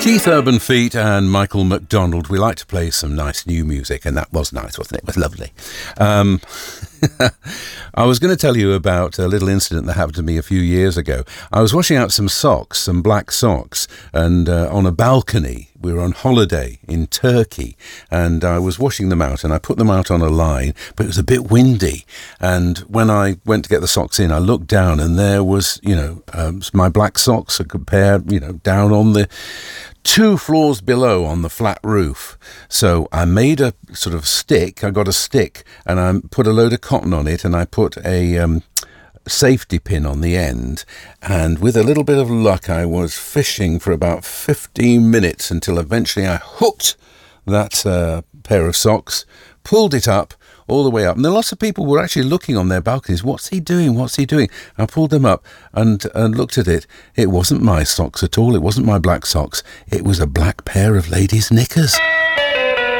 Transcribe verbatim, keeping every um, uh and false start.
Keith Urban Feet and Michael McDonald. We like to play some nice new music, and that was nice, wasn't it? It was lovely. Um, I was going to tell you about a little incident that happened to me a few years ago. I was washing out some socks, some black socks, and uh, on a balcony. We were on holiday in Turkey, and I was washing them out, and I put them out on a line, but it was a bit windy. And when I went to get the socks in, I looked down, and there was, you know, um, my black socks, a pair, you know, down on the two floors below on the flat roof. So I made a sort of stick. I got a stick, and I put a load of cotton on it, and I put a um, safety pin on the end, and with a little bit of luck I was fishing for about fifteen minutes until eventually I hooked that uh, pair of socks, pulled it up all the way up, and then lots of people were actually looking on their balconies. What's he doing? What's he doing? I pulled them up and, and looked at it. It wasn't my socks at all. It wasn't my black socks. It was a black pair of ladies' knickers.